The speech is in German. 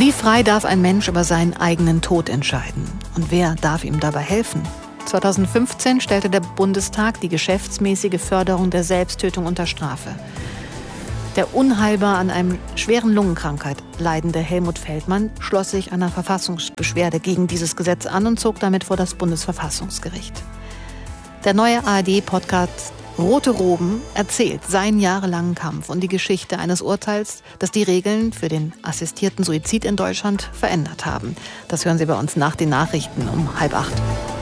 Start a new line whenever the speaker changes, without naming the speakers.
Wie frei darf ein Mensch über seinen eigenen Tod entscheiden? Und wer darf ihm dabei helfen? 2015 stellte der Bundestag die geschäftsmäßige Förderung der Selbsttötung unter Strafe. Der unheilbar an einer schweren Lungenkrankheit leidende Helmut Feldmann schloss sich einer Verfassungsbeschwerde gegen dieses Gesetz an und zog damit vor das Bundesverfassungsgericht. Der neue ARD-Podcast Rote Roben erzählt seinen jahrelangen Kampf und die Geschichte eines Urteils, das die Regeln für den assistierten Suizid in Deutschland verändert haben. Das hören Sie bei uns nach den Nachrichten um 7:30.